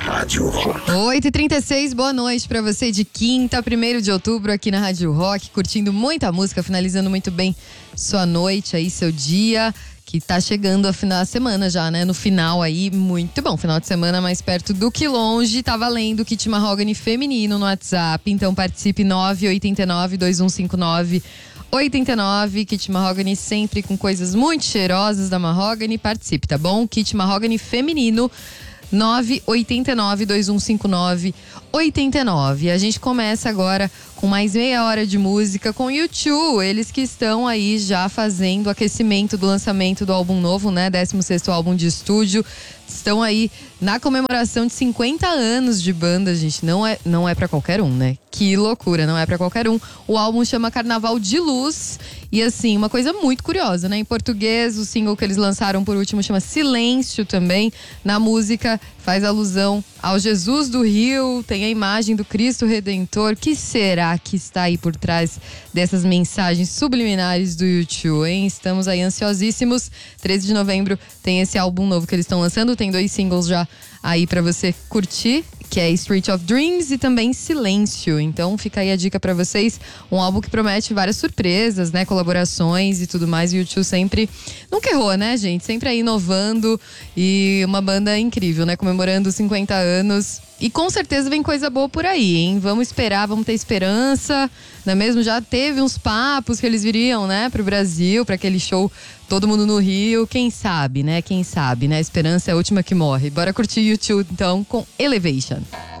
Rádio Rock. 8h36, boa noite pra você de quinta, 1º de outubro aqui na Rádio Rock, curtindo muita música, finalizando muito bem sua noite aí, seu dia, que tá chegando a semana já, né? No final aí, muito bom, final de semana mais perto do que longe, tá valendo o Kit Mahogany feminino no WhatsApp, então participe 989-2159-89, Kit Mahogany sempre com coisas muito cheirosas da Mahogany, participe, tá bom? Kit Mahogany feminino 989-2159-89. A gente começa agora com mais meia hora de música com U2, eles que estão aí já fazendo o aquecimento do lançamento do álbum novo, né? 16º álbum de estúdio. Estão aí na comemoração de 50 anos de banda, gente. Não é pra qualquer um, né? Que loucura, não é pra qualquer um. O álbum chama Carnaval de Luz. E assim, uma coisa muito curiosa, né? Em português, o single que eles lançaram por último chama Silêncio também. Na música faz alusão ao Jesus do Rio, tem a imagem do Cristo Redentor. Que será que está aí por trás dessas mensagens subliminares do U2, hein? Estamos aí ansiosíssimos. 13 de novembro tem esse álbum novo que eles estão lançando. Tem 2 singles já aí pra você curtir, que é Street of Dreams e também Silêncio. Então fica aí a dica pra vocês, um álbum que promete várias surpresas, né, colaborações e tudo mais. E o U2 sempre, nunca errou, né, gente? Sempre aí inovando e uma banda incrível, né, comemorando 50 anos. E com certeza vem coisa boa por aí, hein? Vamos esperar, vamos ter esperança, não é mesmo? Já teve uns papos que eles viriam, né, pro Brasil, pra aquele show Todo Mundo no Rio. Quem sabe, né? Quem sabe, né? A esperança é a última que morre. Bora curtir U2, então, com Elevation.